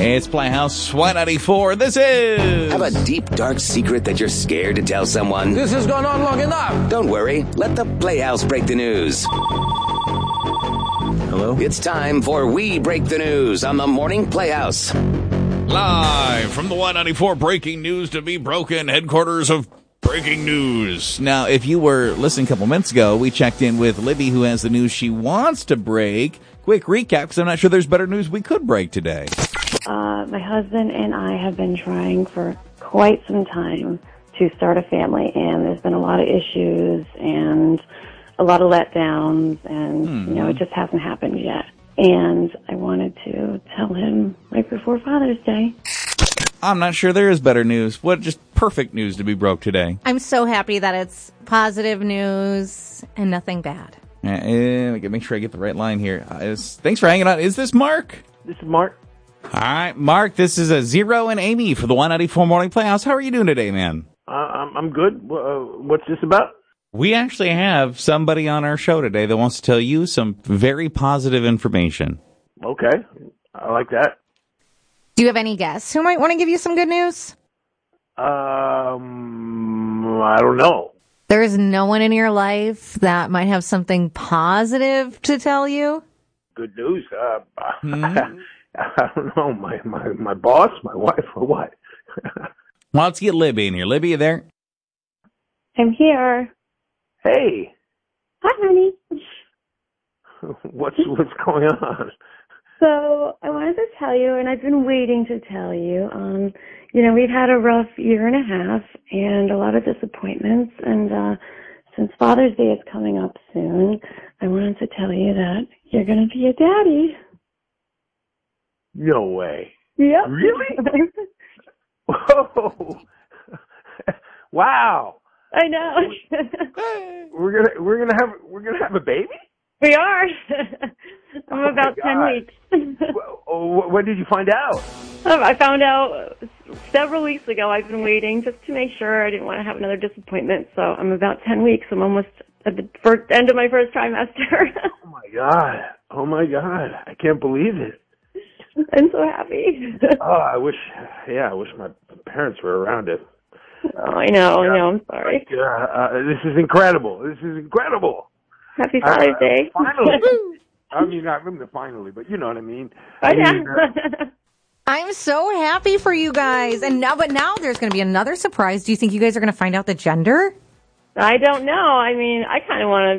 It's Playhouse 194. This is... Have a deep, dark secret that you're scared to tell someone? This has gone on long enough. Don't worry. Let the Playhouse break the news. Hello? It's time for We Break the News on the Morning Playhouse. Live from the 194 Breaking News to be Broken headquarters of Breaking News. Now, if you were listening a couple minutes ago, we checked in with Libby, who has the news she wants to break. Quick recap, because I'm not sure there's better news we could break today. My husband and I have been trying for quite some time to start a family, and there's been a lot of issues and a lot of letdowns, and, it just hasn't happened yet. And I wanted to tell him right before Father's Day. I'm not sure there is better news. What just perfect news to be broke today. I'm so happy that it's positive news and nothing bad. Make sure I get the right line here. Thanks for hanging out. Is this Mark? This is Mark. All right, Mark, this is a Zero and Amy for the 194 Morning Playhouse. How are you doing today, man? I'm good. What's this about? We actually have somebody on our show today that wants to tell you some very positive information. Okay. I like that. Do you have any guess who might want to give you some good news? I don't know. There is no one in your life that might have something positive to tell you? Good news. I don't know. My boss, my wife, or what? Well, let's get Libby in here. Libby, you there? I'm here. Hey. Hi, honey. What's going on? So I wanted to tell you, and I've been waiting to tell you, we've had a rough year and a half and a lot of disappointments, and since Father's Day is coming up soon, I wanted to tell you that you're going to be a daddy. No way. Yep. Really? Whoa. Wow. I know. We're gonna have a baby? We are. I'm about 10 weeks. When did you find out? I found out several weeks ago. I've been waiting just to make sure. I didn't want to have another disappointment. So I'm about 10 weeks. I'm almost at the end of my first trimester. Oh my God. I can't believe it. I'm so happy. I wish my parents were around it. Oh, I know. I'm sorry. This is incredible. Happy Father's Day. Finally. I mean, not really finally, but you know what I mean. I'm so happy for you guys. But now there's going to be another surprise. Do you think you guys are going to find out the gender? I don't know. I mean, I kind of want